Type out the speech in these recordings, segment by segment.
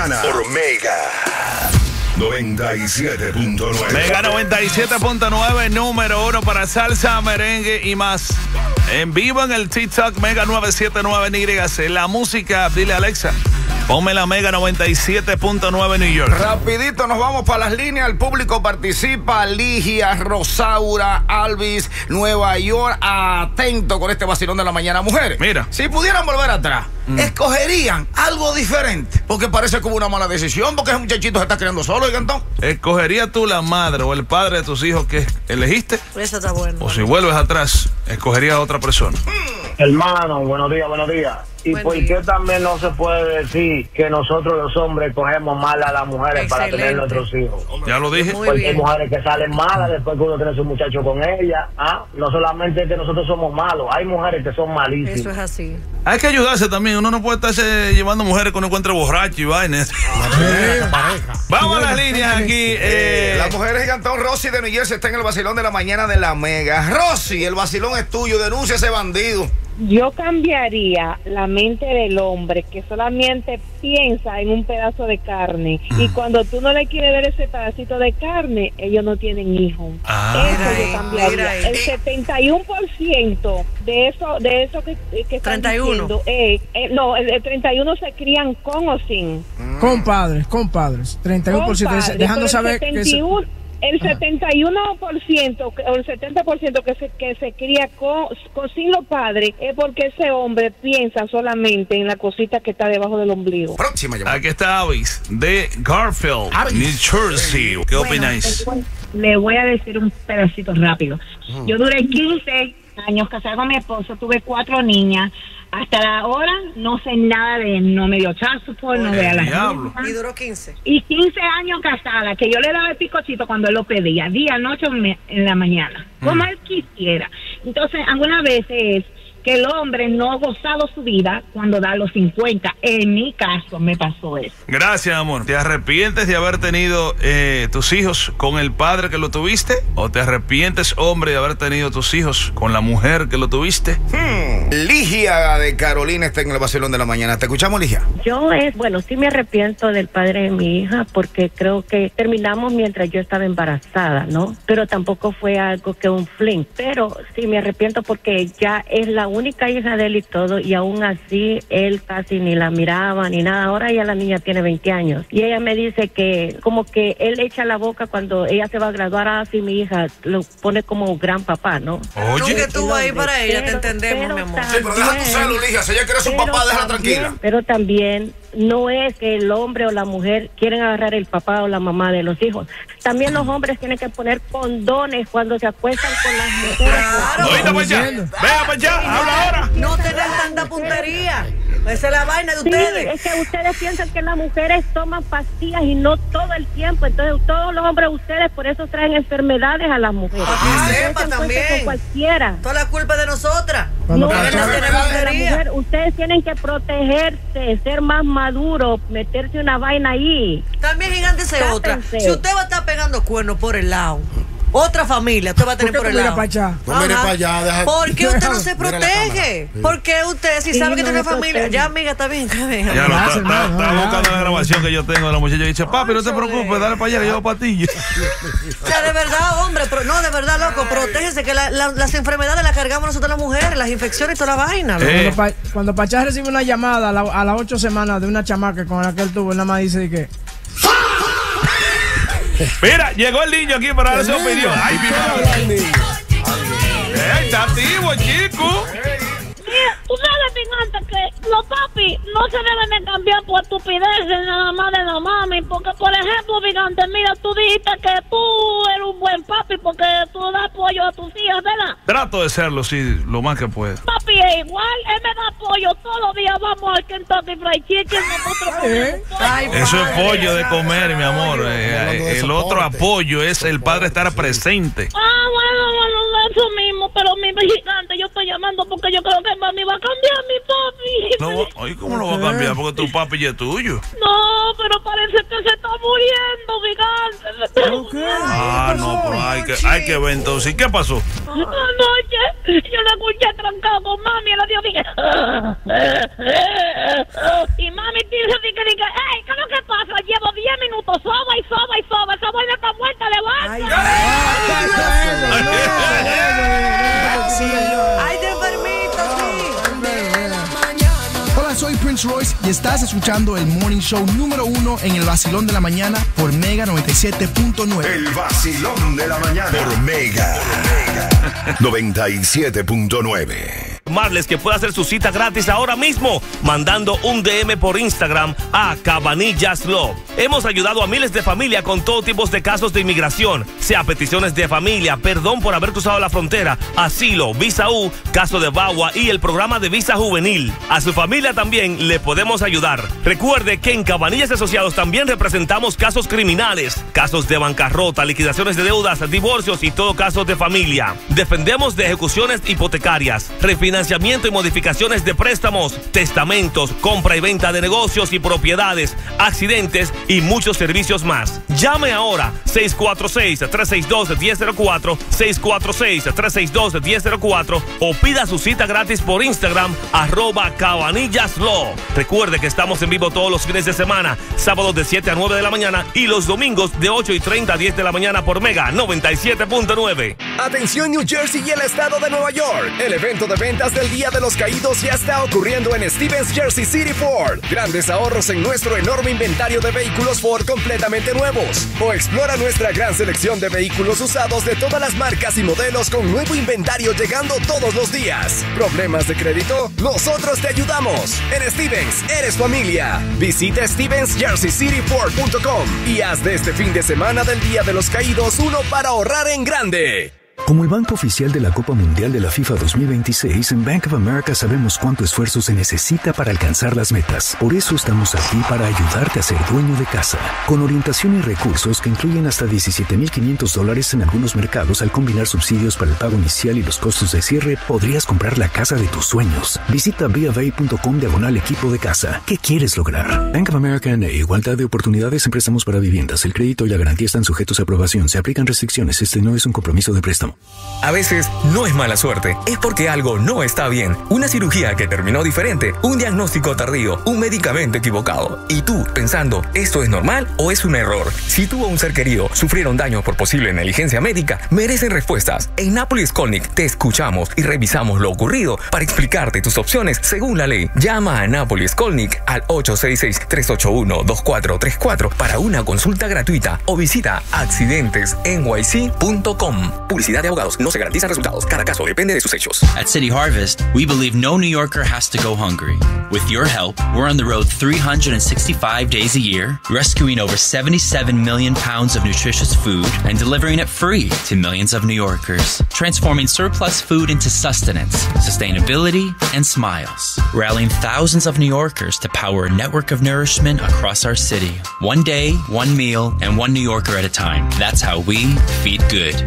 mañana por Mega 97.9. Mega 97.9, número 1 para salsa, merengue y más. En vivo en el TikTok Mega 979 NYC. La música, dile a Alexa, ponme la Mega 97.9 New York. Rapidito nos vamos para las líneas. El público participa. Ligia, Rosaura, Alvis, Nueva York. Atento con este vacilón de la mañana. Mujeres, mira, si pudieran volver atrás, escogerían algo diferente, porque parece como una mala decisión, porque ese muchachito se está criando solo. ¿Y entonces? ¿Escogerías tú la madre o el padre de tus hijos que elegiste? Eso está bueno. O si vuelves atrás, escogerías a otra persona. Hermano, buenos días, buenos días. ¿Y Buen por día. qué también no se puede decir que nosotros los hombres cogemos mal a las mujeres para tener nuestros hijos? Ya lo dije. Muy Porque bien. hay mujeres que salen malas después que uno tiene su muchacho con ella. No solamente que nosotros somos malos, hay mujeres que son malísimas. Eso es así. Hay que ayudarse también. Uno no puede estarse llevando mujeres que uno encuentre borracho y vainas. Vamos a las líneas aquí. La mujer gigantón Rosy de New Jersey está en el vacilón de la mañana de la Mega. Rosy, el vacilón es tuyo. Denuncia a ese bandido. Yo cambiaría la mente del hombre que solamente piensa en un pedazo de carne y cuando tú no le quieres ver ese pedacito de carne, ellos no tienen hijos. Eso yo cambiaría. El 71% de eso que están 31. diciendo, no, el 31 se crían con o sin. Con padres. 31%, dejando saber que el 71% o el 70% que se cría con sin los padres es porque ese hombre piensa solamente en la cosita que está debajo del ombligo. Próxima llamada. Aquí está Avis de Garfield, New Jersey. ¿Qué opináis? Le voy a decir un pedacito rápido. Yo duré 15 años casada con mi esposo, tuve 4 niñas. Hasta ahora no sé nada de él, no me dio child support, no ve a la diablo. Y duró 15. Y 15 años casada, que yo le daba el picochito cuando él lo pedía, día, noche, en la mañana, como él quisiera. Entonces, algunas veces que el hombre no ha gozado su vida cuando da los 50. En mi caso me pasó eso. Gracias, amor. ¿Te arrepientes de haber tenido tus hijos con el padre que lo tuviste? ¿O te arrepientes, hombre, de haber tenido tus hijos con la mujer que lo tuviste? Ligia de Carolina está en el vacilón de la mañana. ¿Te escuchamos, Ligia? Bueno, sí me arrepiento del padre de mi hija porque creo que terminamos mientras yo estaba embarazada, ¿no? Pero tampoco fue algo que un fling. Pero sí me arrepiento porque ya es la única hija de él y todo, y aún así él casi ni la miraba ni nada. Ahora ya la niña tiene 20 años y ella me dice que como que él echa la boca cuando ella se va a graduar. Así mi hija lo pone como gran papá, ¿no? Oye, Nunca estuvo ahí para ella, te entendemos, mi amor. Sí, pero deja tu celo, Ligia. Si ella quiere a su papá, déjala tranquila. Pero también no es que el hombre o la mujer quieren agarrar el papá o la mamá de los hijos. También los hombres tienen que poner condones cuando se acuestan con las mujeres. Claro. Oíste para allá. Venga para allá. Habla ahora. No tener tanta puntería. Esa es la vaina de ustedes. Sí, es que ustedes piensan que las mujeres toman pastillas y no todo el tiempo. Entonces todos los hombres, ustedes por eso traen enfermedades a las mujeres. Para que Ustedes sepa se encuentran también. con cualquiera. Toda la culpa es de nosotras. Cuando No, Porque pachá- no la tenemos mujer, puntería. ustedes tienen que protegerse, ser más maduros, meterse una vaina ahí. También gigante otra. Tápense. Si usted va a estar pegando cuernos por el lado, otra familia usted va a tener por el mira lado. para allá? No mire Ajá. para allá, deja. ¿Por qué usted no se Mira la protege? cámara. ¿Por qué usted, si Sí, sabe que no tiene una me familia? protege. Ya, amiga, está bien, está bien. Ya lo Gracias, está hermano, está ya. buscando la grabación que yo tengo de la muchacha y dice, papi, no te preocupes, dale para allá que yo para ti. O sea, de verdad, hombre, no, de verdad, loco, protéjese, que las enfermedades las cargamos nosotros las mujeres, las infecciones y toda la vaina. loco. Cuando Pachá recibe una llamada a las 8 semanas de una chamaca con la que él tuvo, él nada más dice que Mira, llegó el niño aquí para dar su opinión. Ay, mi madre. Está activo, chico. Mira, tú sabes, Picante, que los papis no se deben de cambiar por estupideces nada más de la mami, porque por ejemplo, Picante, mira, tú dijiste que tú eres un buen papi porque tú das apoyo a tus hijas, ¿verdad? Trato de serlo, sí, lo más que puedo. Papi es igual, él me da apoyo todos los días, vamos al Kentucky Fried Chicken, nosotros comemos todo. Ay, Eso es padre, pollo de comer, mi amor. de El soporte. otro apoyo es el padre estar presente. Bueno, eso mismo, pero mi Gigante, yo estoy llamando porque yo creo que mami va a cambiar mi papi. No, oye, ¿cómo lo va a cambiar? Porque tu papi ya es tuyo. No, pero parece que se está muriendo, Gigante. Se está muriendo. Ah, no, pero hay que ver entonces. ¿Y qué pasó? Anoche yo la escuché trancado con mami y la dio dije. Y mami dice, hey, ¿qué es lo que pasa? Estás escuchando el Morning Show número 1 en el vacilón de la mañana por Mega 97.9. El vacilón de la mañana por Mega 97.9. Marles que puede hacer su cita gratis ahora mismo mandando un DM por Instagram a Cabanillas Law. Hemos ayudado a miles de familias con todo tipo de casos de inmigración, sea peticiones de familia, perdón por haber cruzado la frontera, asilo, visa U, caso de VAWA y el programa de visa juvenil. A su familia también le podemos ayudar. Recuerde que en Cabanillas Asociados también representamos casos criminales, casos de bancarrota, liquidaciones de deudas, divorcios y todo caso de familia. Defendemos de ejecuciones hipotecarias, refinanciamiento y modificaciones de préstamos, testamentos, compra y venta de negocios y propiedades, accidentes y muchos servicios más. Llame ahora 646-362-1004, 646-362-1004 o pida su cita gratis por Instagram @CabanillasLaw. Recuerde que estamos en vivo todos los fines de semana, sábados de 7 a 9 de la mañana y los domingos de 8:30 a 10 de la mañana por Mega 97.9. Atención New Jersey y el estado de Nueva York. El evento de ventas del Día de los Caídos ya está ocurriendo en Stevens Jersey City Ford. Grandes ahorros en nuestro enorme inventario de vehículos Ford completamente nuevos. O explora nuestra gran selección de vehículos usados de todas las marcas y modelos con nuevo inventario llegando todos los días. ¿Problemas de crédito? Nosotros te ayudamos. En Stevens, eres familia. Visita StevensJerseyCityFord.com y haz de este fin de semana del Día de los Caídos uno para ahorrar en grande. Como el banco oficial de la Copa Mundial de la FIFA 2026, en Bank of America sabemos cuánto esfuerzo se necesita para alcanzar las metas. Por eso estamos aquí para ayudarte a ser dueño de casa. Con orientación y recursos que incluyen hasta $17,500 en algunos mercados, al combinar subsidios para el pago inicial y los costos de cierre, podrías comprar la casa de tus sueños. Visita BofA.com/equipo de casa. ¿Qué quieres lograr? Bank of America N.A. Igualdad de oportunidades en préstamos para viviendas. El crédito y la garantía están sujetos a aprobación. Se aplican restricciones. Este no es un compromiso de préstamo. A veces no es mala suerte, es porque algo no está bien. Una cirugía que terminó diferente, un diagnóstico tardío, un medicamento equivocado. Y tú, pensando, ¿esto es normal o es un error? Si tú o un ser querido sufrieron daños por posible negligencia médica, merecen respuestas. En Nápoles Skolnick te escuchamos y revisamos lo ocurrido para explicarte tus opciones según la ley. Llama a Nápoles Skolnick al 866-381-2434 para una consulta gratuita o visita accidentesnyc.com. Publicidad de abogados, no se garantizan resultados. Cada caso depende de sus hechos. At City Harvest, we believe no New Yorker has to go hungry. With your help, we're on the road 365 days a year, rescuing over 77 million pounds of nutritious food and delivering it free to millions of New Yorkers, transforming surplus food into sustenance, sustainability, and smiles, rallying thousands of New Yorkers to power a network of nourishment across our city. One day, one meal, and one New Yorker at a time. That's how we feed good.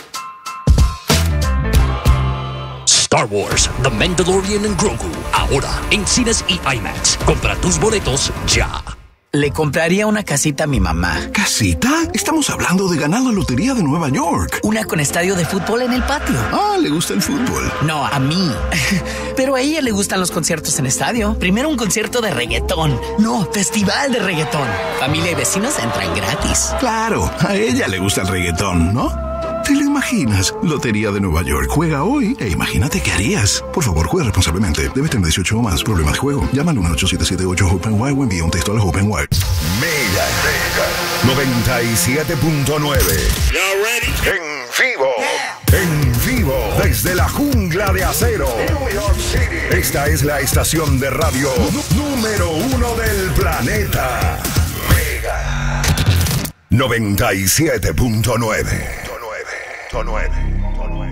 Star Wars, The Mandalorian and Grogu, ahora en cines y IMAX. Compra tus boletos ya. Le compraría una casita a mi mamá. ¿Casita? Estamos hablando de ganar la lotería de Nueva York. Una con estadio de fútbol en el patio. Ah, ¿le gusta el fútbol? No, a mí. Pero a ella le gustan los conciertos en estadio. Primero un concierto de reggaetón. No, festival de reggaetón. Familia y vecinos entran gratis. Claro, a ella le gusta el reggaetón, ¿no? ¿Te lo imaginas? Lotería de Nueva York. Juega hoy e imagínate qué harías. Por favor, juega responsablemente. Debes tener 18 o más. Problemas de juego. Llama al 1-877-8-HOPE-NY o envía un texto a la HOPE-NY. Mega 97.9. En vivo. En vivo. Desde la jungla de acero. New York City. Esta es la estación de radio número 1 del planeta. Mega 97.9.